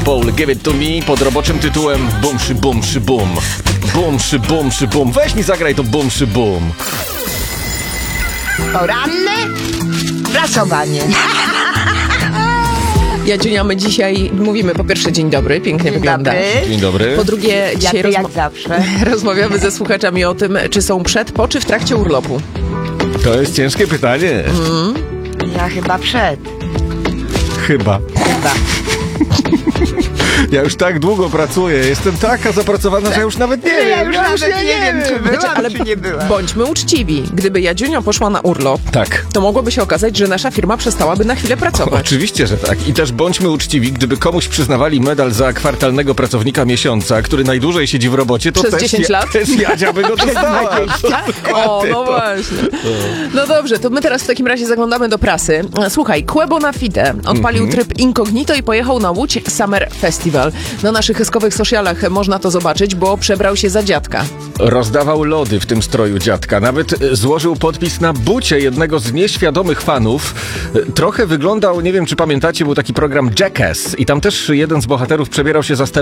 Paul, Give It To Me pod roboczym tytułem Bum szy bum szy bum. Bum szy bum szy bum. Weź mi zagraj to bum szy bum. Poranne prasowanie. Jadziunia, my dzisiaj mówimy po pierwsze dzień dobry, pięknie wyglądasz. Dzień dobry. Po drugie, dzisiaj Jak zawsze. rozmawiamy ze słuchaczami o tym, czy są przed, po czy w trakcie urlopu. To jest ciężkie pytanie. Ja chyba przed. Chyba. Ja już tak długo pracuję, jestem taka zapracowana, że ja już nawet nie wiem. Ja już nawet nie wiem, czy byłam, Ale czy nie byłam. bądźmy uczciwi. Gdyby Jadziunio poszła na urlop, Tak. to mogłoby się okazać, że nasza firma przestałaby na chwilę pracować. Oczywiście, że tak. I też bądźmy uczciwi, gdyby komuś przyznawali medal za kwartalnego pracownika miesiąca, który najdłużej siedzi w robocie, to Przez też 10 lat? Też Jadzia by go dostała. O, no właśnie. No dobrze, to my teraz w takim razie zaglądamy do prasy. Słuchaj, Quebo na Fide odpalił tryb incognito i pojechał na Łódź Summer Festival. Na naszych hyskowych socialach można to zobaczyć, bo przebrał się za dziadka. Rozdawał lody w tym stroju dziadka. Nawet złożył podpis na bucie jednego z nieświadomych fanów. Trochę wyglądał, nie wiem czy pamiętacie, był taki program Jackass i tam też jeden z bohaterów przebierał się za